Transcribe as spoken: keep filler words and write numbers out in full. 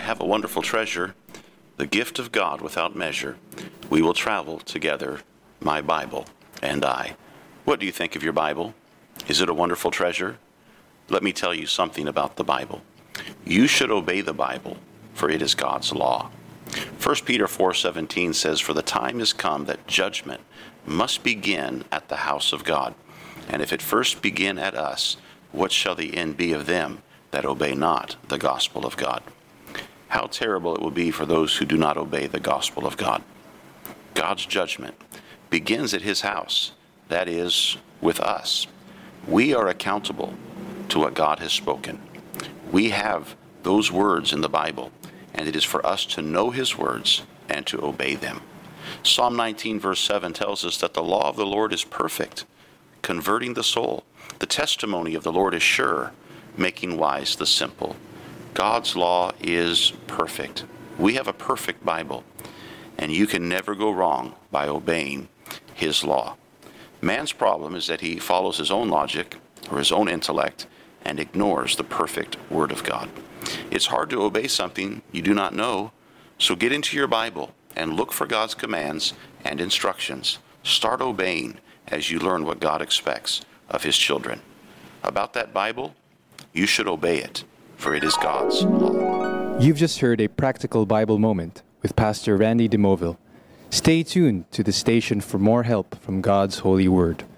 have a wonderful treasure, the gift of God without measure. We will travel together, my Bible and I. What do you think of your Bible? Is it a wonderful treasure? Let me tell you something about the Bible. You should obey the Bible, for it is God's law. First Peter four seventeen says, "For the time is come that judgment must begin at the house of God. And if it first begin at us, what shall the end be of them that obey not the gospel of God?" How terrible it will be for those who do not obey the gospel of God. God's judgment begins at his house, that is, with us. We are accountable to what God has spoken. We have those words in the Bible, and it is for us to know his words and to obey them. Psalm nineteen verse seven tells us that the law of the Lord is perfect, converting the soul. The testimony of the Lord is sure, making wise the simple. God's law is perfect. We have a perfect Bible, and you can never go wrong by obeying his law. Man's problem is that he follows his own logic or his own intellect and ignores the perfect Word of God. It's hard to obey something you do not know, so get into your Bible and look for God's commands and instructions. Start obeying as you learn what God expects of his children. About that Bible, you should obey it, for it is God's law. You've just heard a practical Bible moment with Pastor Randy DeMoville. Stay tuned to the station for more help from God's holy word.